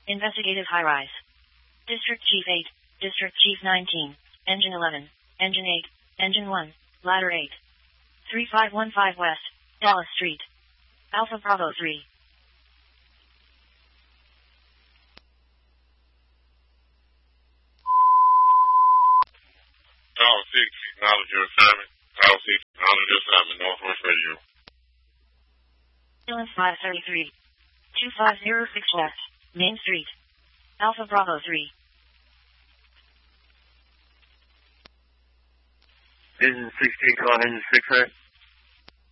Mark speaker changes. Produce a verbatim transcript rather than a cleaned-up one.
Speaker 1: Investigative high-rise. District Chief eight. District Chief nineteen. Engine eleven. Engine eight. Engine one. Ladder eight. three five one five West. Dallas Street. Alpha Bravo three.
Speaker 2: Tower six, acknowledge your assignment. Tower six, acknowledge your assignment. Northwest Radio.
Speaker 1: Ambulance five thirty-three. two five zero six West. Main Street. Alpha Bravo three.
Speaker 3: Engine sixteen, call engine six, sir.